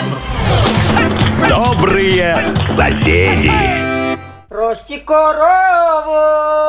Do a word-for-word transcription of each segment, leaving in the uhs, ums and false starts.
Добрые соседи. Рости корову.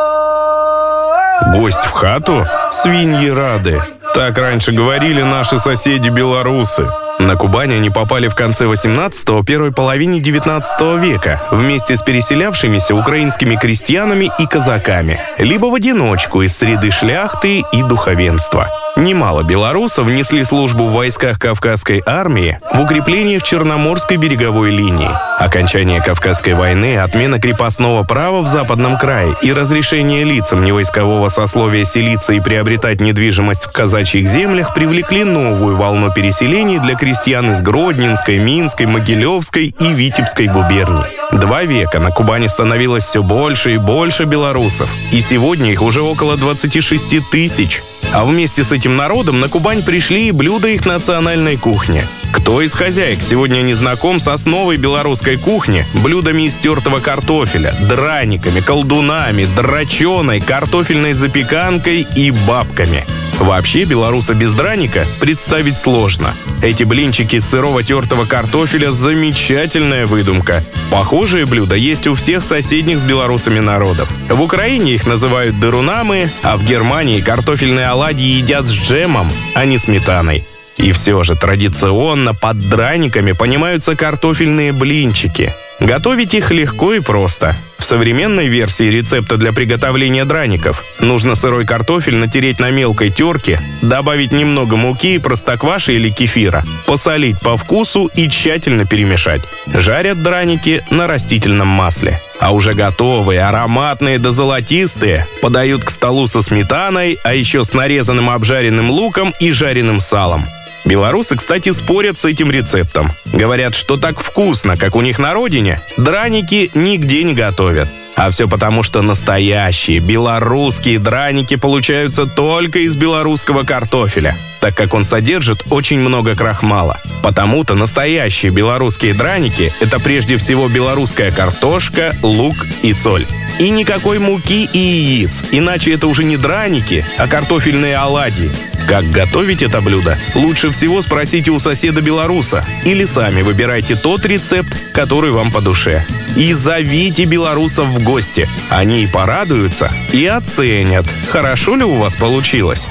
Гость в хату, свиньи рады. Так раньше говорили наши соседи-белорусы. На Кубань они попали в конце восемнадцатого, первой половине девятнадцатого века вместе с переселявшимися украинскими крестьянами и казаками, либо в одиночку из среды шляхты и духовенства. Немало белорусов несли службу в войсках Кавказской армии в укреплениях Черноморской береговой линии. Окончание Кавказской войны, отмена крепостного права в Западном крае и разрешение лицам невойскового сословия селиться и приобретать недвижимость в казачьих землях привлекли новую волну переселений для крестьян из Гродненской, Минской, Могилевской и Витебской губерний. Два века на Кубани становилось все больше и больше белорусов, и сегодня их уже около двадцати шести тысяч. А вместе с этим народом на Кубань пришли и блюда их национальной кухни. Кто из хозяек сегодня не знаком с основой белорусской кухни, блюдами из тертого картофеля, драниками, колдунами, драченой, картофельной запеканкой и бабками? Вообще белоруса без драника представить сложно. Эти блинчики из сырого тертого картофеля – замечательная выдумка. Похожие блюда есть у всех соседних с белорусами народов. В Украине их называют дырунамы, а в Германии картофельные оладьи едят с джемом, а не сметаной. И все же традиционно под драниками понимаются картофельные блинчики. Готовить их легко и просто. В современной версии рецепта для приготовления драников нужно сырой картофель натереть на мелкой терке, добавить немного муки, простокваши или кефира, посолить по вкусу и тщательно перемешать. Жарят драники на растительном масле. А уже готовые, ароматные да золотистые подают к столу со сметаной, а еще с нарезанным обжаренным луком и жареным салом. Белорусы, кстати, спорят с этим рецептом. Говорят, что так вкусно, как у них на родине, драники нигде не готовят. А все потому, что настоящие белорусские драники получаются только из белорусского картофеля, так как он содержит очень много крахмала. Потому-то настоящие белорусские драники – это прежде всего белорусская картошка, лук и соль. И никакой муки и яиц, иначе это уже не драники, а картофельные оладьи. Как готовить это блюдо? Лучше всего спросите у соседа-белоруса или сами выбирайте тот рецепт, который вам по душе. И зовите белорусов в гости. Они и порадуются, и оценят, хорошо ли у вас получилось.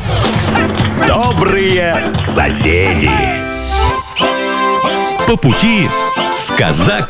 Добрые соседи. По пути с казаком.